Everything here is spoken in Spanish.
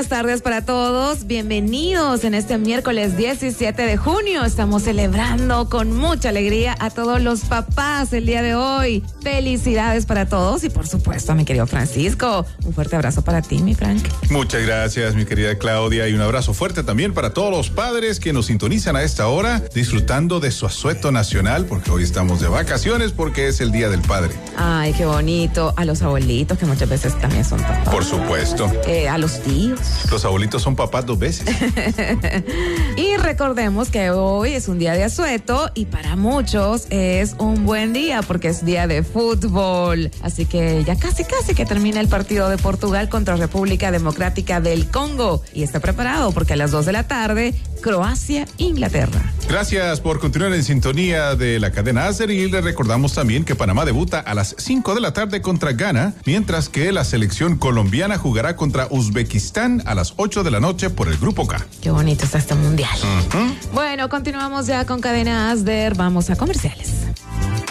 buenas tardes para todos. Bienvenidos en este miércoles 17 de junio. Estamos celebrando con mucha alegría a todos los papás el día de hoy. Felicidades para todos y por supuesto a mi querido Francisco. Un fuerte abrazo para ti, mi Frank. Muchas gracias, mi querida Claudia, y un abrazo fuerte también para todos los padres que nos sintonizan a esta hora, disfrutando de su asueto nacional, porque hoy estamos de vacaciones porque es el Día del Padre. Ay, qué bonito. A los abuelitos, que muchas veces también son papás. Por supuesto. A los tíos. Los abuelitos son papás 2 veces. Y recordemos que hoy es un día de asueto y para muchos es un buen día porque es día de fútbol. Así que ya casi que termina el partido de Portugal contra República Democrática del Congo. Y está preparado porque a las 2 de la tarde, Croacia, Inglaterra. Gracias por continuar en sintonía de la cadena ACER y les recordamos también que Panamá debuta a las 5 de la tarde contra Ghana, mientras que la selección colombiana jugará contra Uzbekistán a las 8 de la noche por el Grupo K. Qué bonito está este mundial. Bueno, continuamos ya con Cadena ASDER. Vamos a comerciales.